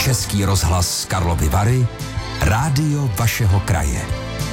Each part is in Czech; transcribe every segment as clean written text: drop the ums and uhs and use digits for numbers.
Český rozhlas Karlovy Vary, rádio vašeho kraje.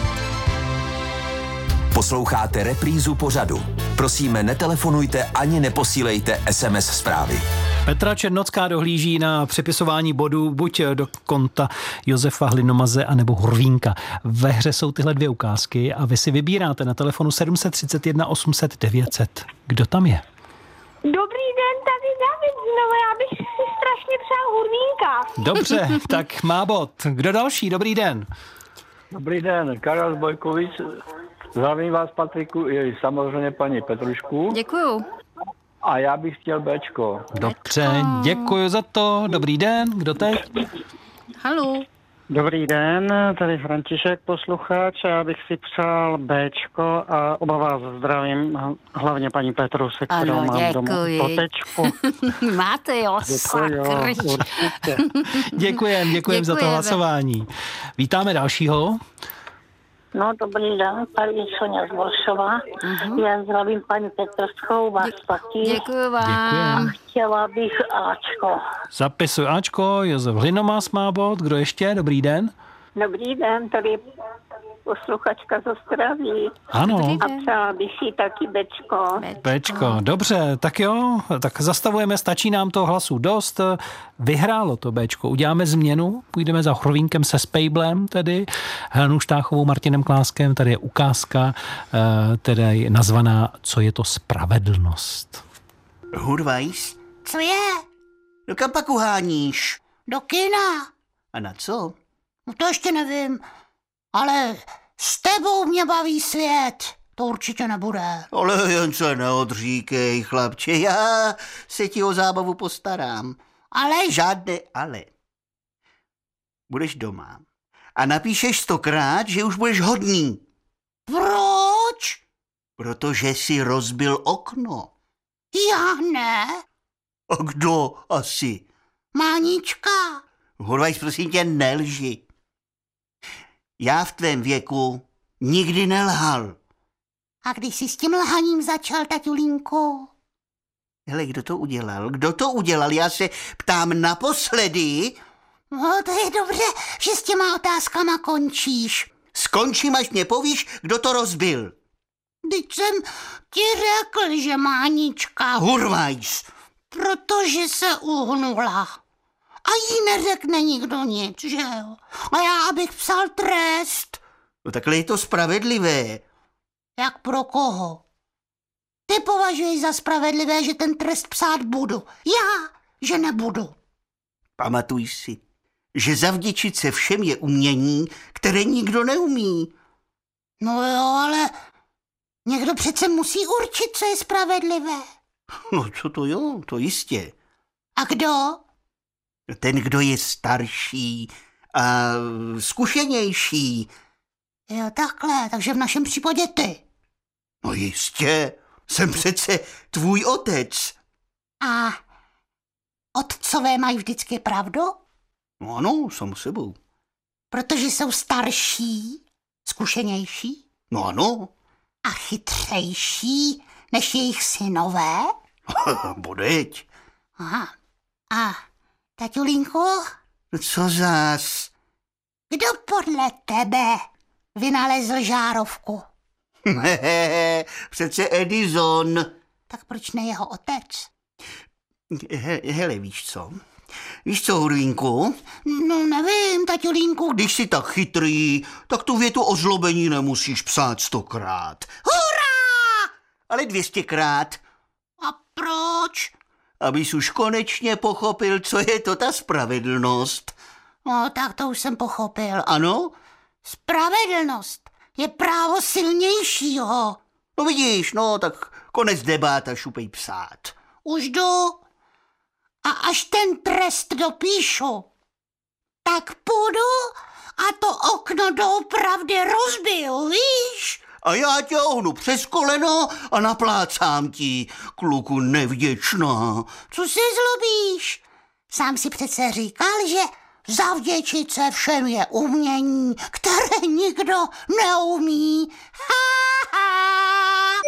Posloucháte reprízu pořadu. Prosíme, netelefonujte ani neposílejte SMS zprávy. Petra Černocká dohlíží na přepisování bodů buď do konta Josefa Hlinomaze anebo Hurvínka. Ve hře jsou tyhle dvě ukázky a vy si vybíráte na telefonu 731 800 900. Kdo tam je? Dobrý den, tady David znovu, já bych si strašně přál Hurvínka. Dobře, tak má bod. Kdo další? Dobrý den. Dobrý den, Karel z Bojkovic. Zdravím vás, Patriku, i samozřejmě paní Petrušku. Děkuju. A já bych chtěl Bčko. Dobře, děkuji za to. Dobrý den, kdo teď? Haló. Dobrý den, tady František posluchač a já bych si přál Bčko a oba vás zdravím, hlavně paní Petru, se kterou ano, mám doma děkuji. potečku. Máte jo, sakry. Děkujem za to hlasování. Vítáme dalšího. No, dobrý den, tady je Soňa z Bolšova. Já zdravím paní Petrskou, vás taky. Děkuji vám. Chtěla bych Ačko. Zapisuj Ačko, Josef Hlinomaz má bod. Kdo ještě? Dobrý den. Dobrý den, tady je posluchačka z Ostravy. Ano, A přála bych si taky Bčko. Bčko. Dobře, tak jo, tak zastavujeme, stačí nám to hlasů dost. Vyhrálo to Bčko. Uděláme změnu, půjdeme za Hurvínkem se Spejblem, tedy Helenou Štáchovou, Martinem Kláskem. Tady je ukázka, teda je nazvaná Co je to spravedlnost. Hurvajs? Co je? No kam pak uháníš? Do kina. A na co? No to ještě nevím. Ale s tebou mě baví svět. To určitě nebude. Ale jen se neodříkej, chlapče, já se ti o zábavu postarám. Ale Žádné ale. Budeš doma a napíšeš 100krát, že už budeš hodný. proč? Protože jsi rozbil okno. Já ne. A kdo asi? Mánička. Hurvajs, prosím tě, nelži. Já v tvém věku nikdy nelhal. A když jsi s tím lhaním začal, taťulínku? Hele, kdo to udělal? Kdo to udělal? Já se ptám naposledy. No, to je dobře, že s těma otázkama končíš. Skončím, až mě povíš, kdo to rozbil. Teď jsem ti řekl, že Mánička, Hurvajs. protože se uhnula. A jí neřekne nikdo nic, že jo? A já abych psal trest. No takhle je to spravedlivé. Jak pro koho? Ty považuješ za spravedlivé, že ten trest psát budu. Já, že nebudu. Pamatuj si, že zavděčit se všem je umění, které nikdo neumí. No jo, ale někdo přece musí určit, co je spravedlivé. No co to jo, to jistě. A kdo? Ten, kdo je starší a zkušenější. Jo, takhle, takže v našem případě ty. No jistě, jsem přece tvůj otec. A otcové mají vždycky pravdu? No ano, sam sebou. Protože jsou starší, zkušenější No ano, a chytřejší než jejich synové? bodeď. Aha. A taťulínku, Co zás? kdo podle tebe vynalezl žárovku? Přece Edison. Tak proč ne jeho otec? Hele, víš co? Víš co, Hurvínku? No nevím, taťulínku. Když jsi tak chytrý, tak tu větu o zlobení nemusíš psát 100krát. Hurá! Ale 200krát. A proč? Abys už konečně pochopil, co je to ta spravedlnost. No tak to už jsem pochopil. Ano? Spravedlnost je právo silnějšího. No vidíš, no tak konec debat a šupej psát. Už jdu. A až ten trest dopíšu, tak půjdu a to okno doopravdy rozbiju, víš? A já tě ohnu přes koleno a naplácám ti, kluku nevděčná. Co se zlobíš? Sám si přece říkal, že zavděčit se všem je umění, které nikdo neumí. Ha, ha.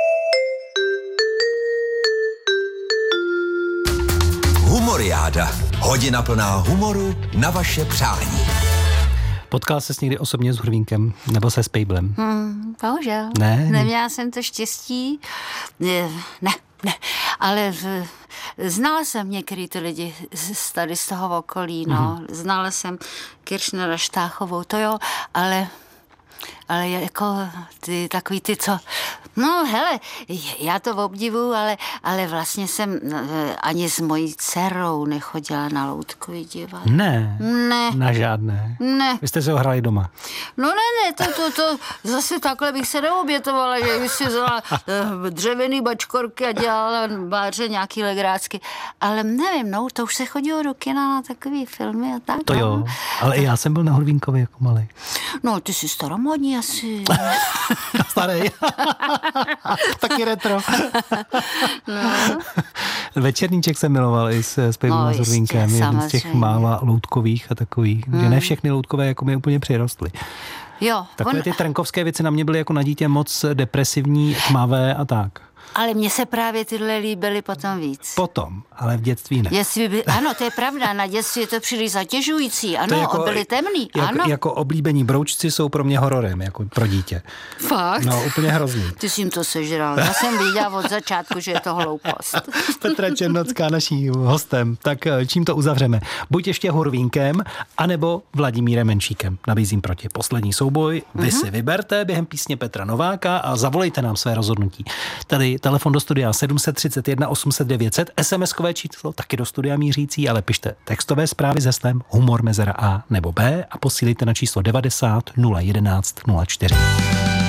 Humoriáda. Hodina plná humoru na vaše přání. Potkal ses někdy osobně s Hurvínkem nebo se Spejblem? Bohužel. Ne? Neměla jsem to štěstí. Ne. Ale znala jsem některý ty lidi tady z toho okolí, no. Znala jsem Kiršnera Štáchovou, to jo, ale jako takový ty, co... No hele, já to obdivuju, ale vlastně jsem ani s mojí dcerou nechodila na loutkový divadlo. Ne. Ne. Na žádné. Ne. Vy jste se ho hrali doma. No ne, to zase takhle bych se neobětovala, že bych si vzala dřevěný bačkorky a dělala báře nějaký legrácky. Ale nevím, no, to už se chodilo do kina na takový filmy a tak. To jo, ale i já jsem byl na Hurvínkovi jako malej. No, ty jsi staromodní asi. Starý. Taky retro. No. Večerníček jsem miloval i s Pejblem a s Hurvínkem. Jeden z těch mála loutkových a takových, kde ne všechny loutkové jako mi úplně přirostly. Jo. Takové ty trnkovské věci na mě byly jako na dítě moc depresivní, tmavé a tak. Ale mně se právě tyhle líbily potom víc. Potom, ale v dětství ne. Ano, to je pravda, na dětství je to příliš zatěžující. Ano, jako, byly temný, ano. Jako oblíbení broučci jsou pro mě hororem, jako pro dítě. Fakt? No, úplně hrozný. Ty jsi jim to sežral. Já jsem viděla od začátku, že je to hloupost. Petra Černocká, naším hostem. Tak čím to uzavřeme? Buď ještě Hurvínkem, anebo Vladimírem Menšíkem. Nabízím proti. Poslední souboj. Vy si vyberte během písně Petra Nováka a zavolejte nám své rozhodnutí. Tady telefon do studia 731 800 900, SMS-kové číslo taky do studia mířící, ale pište textové zprávy s heslem humor mezera A nebo B a posílejte na číslo 90 011 04.